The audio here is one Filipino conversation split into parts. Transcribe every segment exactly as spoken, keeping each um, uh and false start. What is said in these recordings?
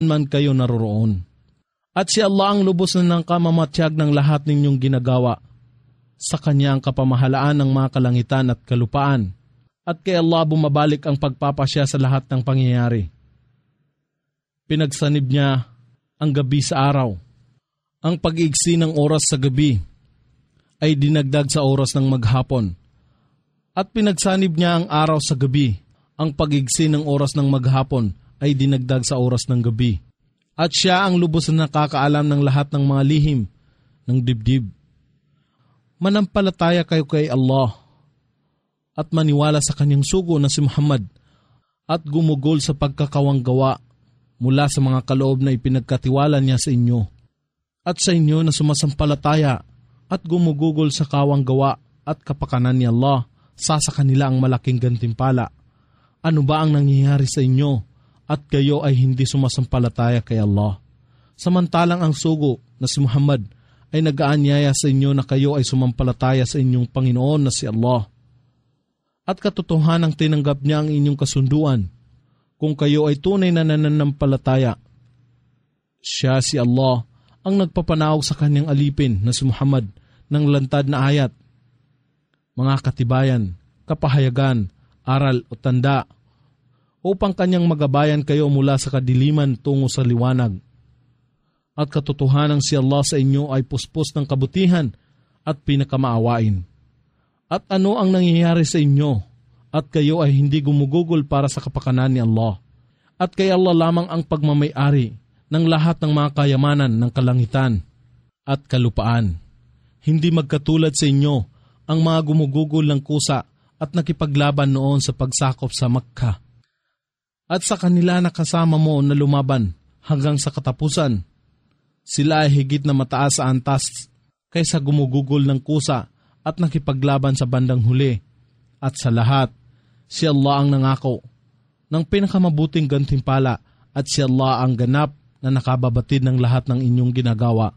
man kayo naroroon. At si Allah ang lubos na ng kamamatyag ng lahat ninyong ginagawa. Sa Kanya ang kapamahalaan ng mga kalangitan at kalupaan. At kay Allah bumabalik ang pagpapasya sa lahat ng pangyayari. Pinagsanib niya ang gabi sa araw. Ang pag-iigsi ng oras sa gabi ay dinagdag sa oras ng maghapon. At pinagsanib niya ang araw sa gabi. Ang pag-iigsi ng oras ng maghapon ay dinagdag sa oras ng gabi. At siya ang lubos na nakakaalam ng lahat ng mga lihim ng dibdib. Manampalataya kayo kay Allah at maniwala sa kanyang sugo na si Muhammad at gumugol sa pagkakawang gawa mula sa mga kaloob na ipinagkatiwala niya sa inyo. At sa inyo na sumasampalataya at gumugugol sa kawang gawa at kapakanan ni Allah, sa sa kanila ang malaking gantimpala. Ano ba ang nangyayari sa inyo at kayo ay hindi sumasampalataya kay Allah? Samantalang ang sugo na si Muhammad ay nag-aanyaya sa inyo na kayo ay sumampalataya sa inyong Panginoon na si Allah. At katotohanang tinanggap niya ang inyong kasunduan kung kayo ay tunay na nananampalataya. Siya si Allah ang nagpapanawag sa kanyang alipin na si Muhammad ng lantad na ayat, mga katibayan, kapahayagan, aral o tanda, upang kanyang magabayan kayo mula sa kadiliman tungo sa liwanag. At katotohanan si Allah sa inyo ay puspos ng kabutihan at pinakamaawain. At ano ang nangyayari sa inyo at kayo ay hindi gumugugol para sa kapakanan ni Allah? At kay Allah lamang ang pagmamay-ari ng lahat ng mga kayamanan ng kalangitan at kalupaan. Hindi magkatulad sa inyo ang mga gumugugol ng kusa at nakipaglaban noon sa pagsakop sa Makkah. At sa kanila nakasama mo na lumaban hanggang sa katapusan. Sila ay higit na mataas sa antas kaysa gumugugol ng kusa at nakipaglaban sa bandang huli. At sa lahat, si Allah ang nangako ng pinakamabuting gantimpala at si Allah ang ganap na nakababatid ng lahat ng inyong ginagawa.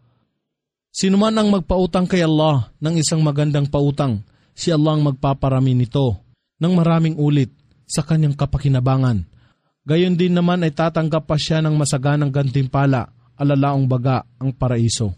Sino man ang magpautang kay Allah ng isang magandang pautang, si Allah ang magpaparami nito ng maraming ulit sa kanyang kapakinabangan. Gayon din naman ay tatanggap pa siya ng masaganang gantimpala, alalaong baga ang paraiso.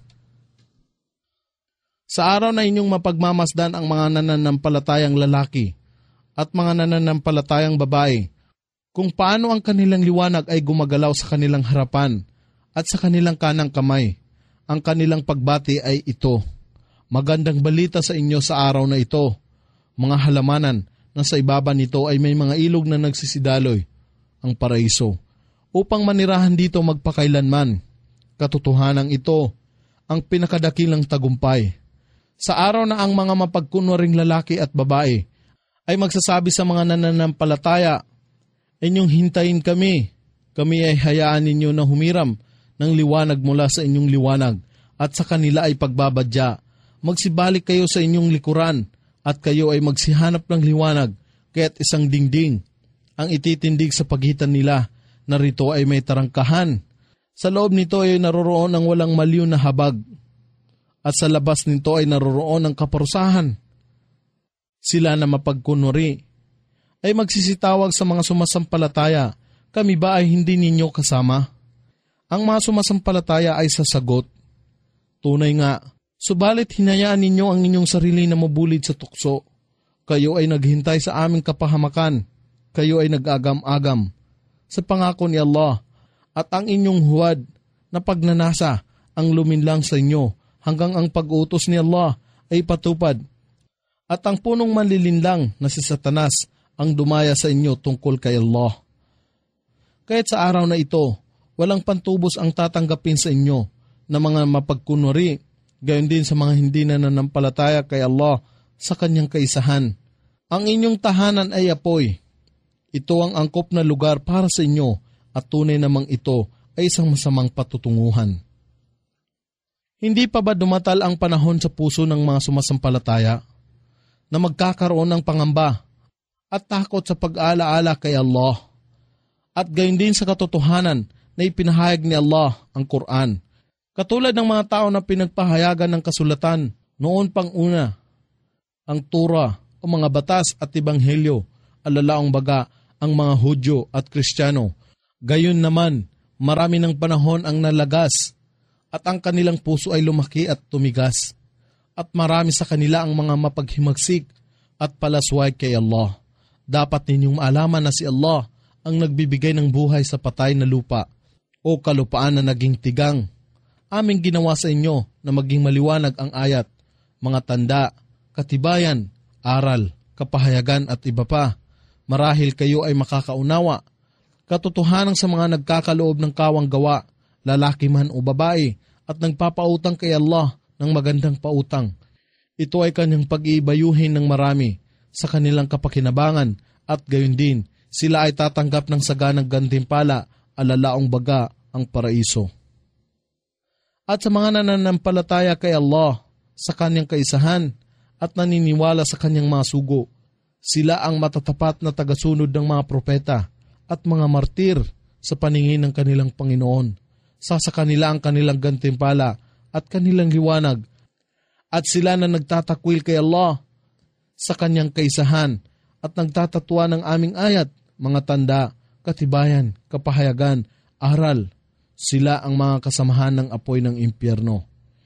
Sa araw na inyong mapagmamasdan ang mga nananampalatayang lalaki at mga nananampalatayang babae, kung paano ang kanilang liwanag ay gumagalaw sa kanilang harapan at sa kanilang kanang kamay, ang kanilang pagbati ay ito. Magandang balita sa inyo sa araw na ito, mga halamanan na sa ibaba nito ay may mga ilog na nagsisidaloy, ang paraiso, upang manirahan dito magpakailanman. Katotohanan ito ang pinakadakilang tagumpay. Sa araw na ang mga mapagkunwaring lalaki at babae ay magsasabi sa mga nananampalataya, inyong hintayin kami, kami ay hayaan ninyo na humiram ng liwanag mula sa inyong liwanag at sa kanila ay pagbabadya. Magsibalik kayo sa inyong likuran at kayo ay magsihanap ng liwanag kaya't isang dingding ang ititindig sa pagitan nila na rito ay may tarangkahan. Sa loob nito ay naroroon ang walang maliw na habag at sa labas nito ay naroroon ang kaparusahan. Sila na mapagkunwari ay magsisitawag sa mga sumasampalataya, kami ba ay hindi ninyo kasama? Ang mga sumasampalataya ay sasagot, tunay nga, subalit hinayaan ninyo ang inyong sarili na mabulid sa tukso. Kayo ay naghintay sa aming kapahamakan, kayo ay nag-agam-agam sa pangako ni Allah at ang inyong huwad na pagnanasa ang luminlang sa inyo hanggang ang pag-utos ni Allah ay patupad. At ang punong manlilinlang na si Satanas ang dumaya sa inyo tungkol kay Allah. Kaya't sa araw na ito, walang pantubos ang tatanggapin sa inyo na mga mapagkunwari, gayon din sa mga hindi na nanampalataya kay Allah sa kanyang kaisahan. Ang inyong tahanan ay apoy. Ito ang angkop na lugar para sa inyo at tunay namang ito ay isang masamang patutunguhan. Hindi pa ba dumatal ang panahon sa puso ng mga sumasampalataya na magkakaroon ng pangamba at takot sa pag-aalaala kay Allah at gayon din sa katotohanan na ipinahayag ni Allah ang Quran. Katulad ng mga tao na pinagpahayagan ng kasulatan noon pang una, ang Torah o mga batas at ebanghelyo, alalaong baga ang mga Hudyo at Kristiyano. Gayon naman, Marami ng panahon ang nalagas at ang kanilang puso ay lumaki at tumigas. At marami sa kanila ang mga mapaghimagsik at palasway kay Allah. Dapat ninyong maalaman na si Allah ang nagbibigay ng buhay sa patay na lupa o kalupaan na naging tigang. Aming ginawa sa inyo na maging maliwanag ang ayat, mga tanda, katibayan, aral, kapahayagan at iba pa. Marahil kayo ay makakaunawa. Katotohanan sa mga nagkakaloob ng kawang gawa, lalaki man o babae, at nagpapautang kay Allah ng magandang pautang. Ito ay kanyang pag-iibayuhin ng marami sa kanilang kapakinabangan at gayon din sila ay tatanggap ng saganang gantimpala, alalaong baga ang paraiso. At sa mga nananampalataya kay Allah sa kanyang kaisahan at naniniwala sa kanyang mga sugo, sila ang matatapat na tagasunod ng mga propeta at mga martir sa paningin ng kanilang Panginoon. Sa sa kanila ang kanilang gantimpala at kanilang liwanag, at sila na nagtatakwil kay Allah sa kanyang kaisahan at nagtatatwa ng aming ayat, mga tanda, katibayan, kapahayagan, aral, sila ang mga kasamahan ng apoy ng impyerno.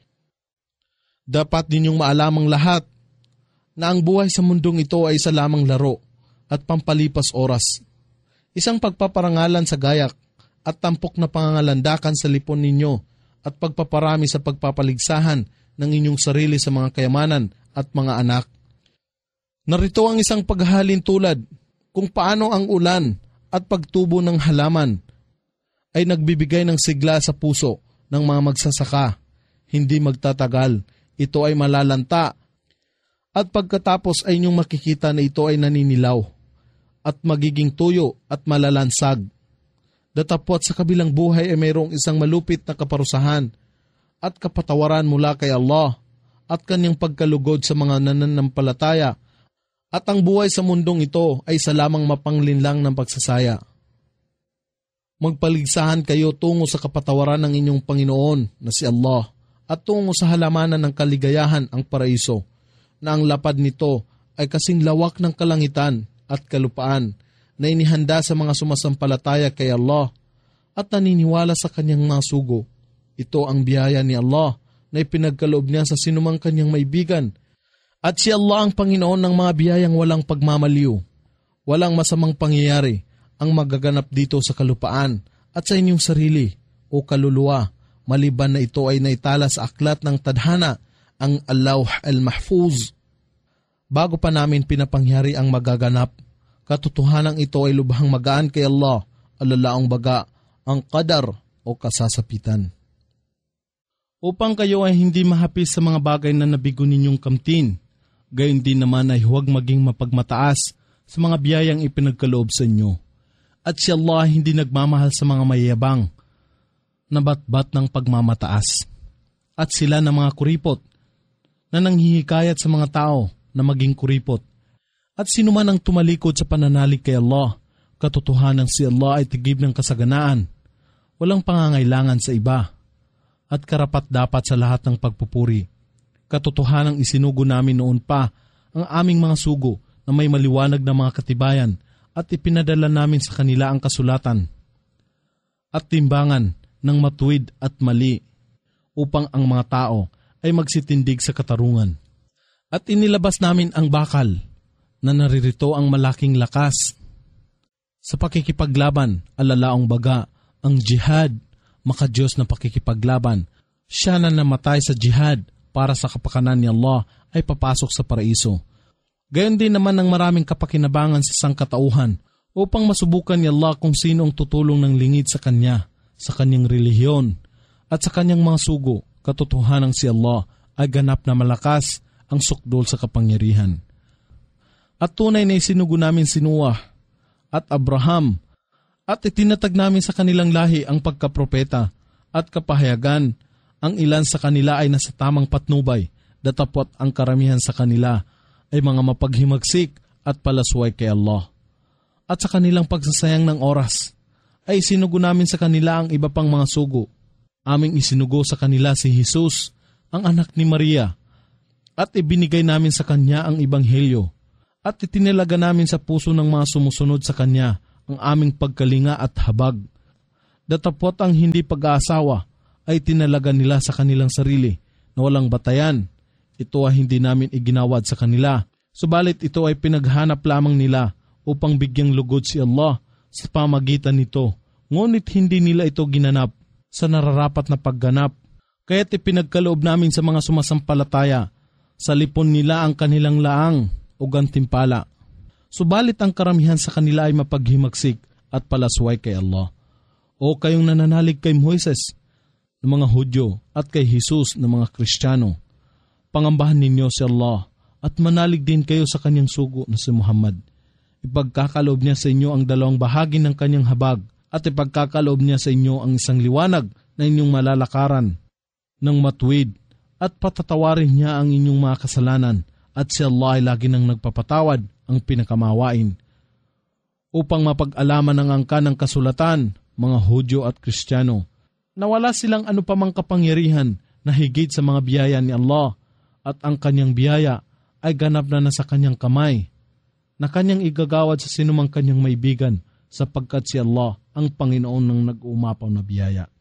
Dapat ninyong maalamang lahat na ang buhay sa mundong ito ay isa lamang laro at pampalipas oras. Isang pagpaparangalan sa gayak at tampok na pangangalandakan sa lipon ninyo at pagpaparami sa pagpapaligsahan ng inyong sarili sa mga kayamanan at mga anak. Narito ang isang paghahalin tulad kung paano ang ulan at pagtubo ng halaman ay nagbibigay ng sigla sa puso ng mga magsasaka. Hindi magtatagal, ito ay malalanta at pagkatapos ay inyong makikita na ito ay naninilaw at magiging tuyo at malalansag. Datapot sa kabilang buhay ay mayroong isang malupit na kaparusahan at kapatawaran mula kay Allah at kanyang pagkalugod sa mga nananampalataya. At ang buhay sa mundong ito ay sa lamang mapanglinlang ng pagsasaya. Magpaligsahan kayo tungo sa kapatawaran ng inyong Panginoon na si Allah at tungo sa halamanan ng kaligayahan ang paraiso, na ang lapad nito ay kasing lawak ng kalangitan at kalupaan na inihanda sa mga sumasampalataya kay Allah at naniniwala sa kanyang mga sugo. Ito ang biyaya ni Allah na ipinagkaloob niya sa sinumang kanyang maibigan. At si Allah ang Panginoon ng mga biyayang walang pagmamaliw. Walang masamang pangyayari ang magaganap dito sa kalupaan at sa inyong sarili o kaluluwa, maliban na ito ay naitala sa aklat ng tadhana, ang Al-Lawh Al-Mahfuz. Bago pa namin pinapangyari ang magaganap, katotohanan ito ay lubhang magaan kay Allah, alalaong baga, ang qadar o kasasapitan. Upang kayo ay hindi mahapis sa mga bagay na nabigo ninyong kamtin, gayon din naman ay huwag maging mapagmataas sa mga biyayang ipinagkaloob sa inyo. At si Allah hindi nagmamahal sa mga mayayabang na batbat ng pagmamataas. At sila na mga kuripot na nanghihikayat sa mga tao na maging kuripot. At sino man ang tumalikod sa pananalig kay Allah, katotohanan si Allah ay tigib ng kasaganaan, walang pangangailangan sa iba, at karapat dapat sa lahat ng pagpupuri. Katotohanang isinugo namin noon pa ang aming mga sugo na may maliwanag na mga katibayan at ipinadala namin sa kanila ang kasulatan at timbangan ng matuwid at mali upang ang mga tao ay magsitindig sa katarungan. At inilabas namin ang bakal na naririto ang malaking lakas sa pakikipaglaban, alalaong baga, ang jihad, makadiyos na pakikipaglaban. Siya na namatay sa jihad para sa kapakanan ni Allah ay papasok sa paraiso. Gayon din naman ang maraming kapakinabangan sa sangkatauhan upang masubukan ni Allah kung sino ang tutulong ng lingid sa Kanya, sa Kanyang relihiyon, at sa Kanyang mga sugo. Katotohanan si Allah ay ganap na malakas ang sukdol sa kapangyarihan. At tunay na isinugo namin si Noah at Abraham at itinatag namin sa kanilang lahi ang pagkapropeta at kapahayagan. Ang ilan sa kanila ay nasa tamang patnubay, datapot ang karamihan sa kanila ay mga mapaghimagsik at palasway kay Allah. At sa kanilang pagsasayang ng oras, ay isinugo namin sa kanila ang iba pang mga sugo. Aming isinugo sa kanila si Jesus, ang anak ni Maria, at ibinigay namin sa kanya ang ebanghelyo, at itinilaga namin sa puso ng mga sumusunod sa kanya ang aming pagkalinga at habag. Datapot ang hindi pag-aasawa ay tinalaga nila sa kanilang sarili na walang batayan. Ito ay hindi namin iginawad sa kanila. Subalit ito ay pinaghanap lamang nila upang bigyang lugod si Allah sa pamagitan nito. Ngunit hindi nila ito ginanap sa nararapat na pagganap. Kaya't ipinagkaloob namin sa mga sumasampalataya sa lipon nila ang kanilang laang o gantimpala. Subalit ang karamihan sa kanila ay mapaghimagsik at palasway kay Allah. O kayong nananalig kay Moises ng mga Hudyo at kay Jesus ng mga Kristiyano, pangambahan ninyo si Allah at manalig din kayo sa kanyang sugo na si Muhammad. Ipagkakaloob niya sa inyo ang dalawang bahagi ng kanyang habag at ipagkakaloob niya sa inyo ang isang liwanag na inyong malalakaran ng matuwid at patatawarin niya ang inyong mga kasalanan at si Allah ay lagi nang nagpapatawad ang pinakamawain. Upang mapag-alaman ng angka ng kasulatan, mga Hudyo at Kristiyano, na wala silang ano pa mang kapangyarihan na higit sa mga biyaya ni Allah at ang kanyang biyaya ay ganap na nasa kanyang kamay na kanyang igagawad sa sinumang kanyang maibigan sapagkat si Allah ang Panginoon ng nag-uumapaw na biyaya.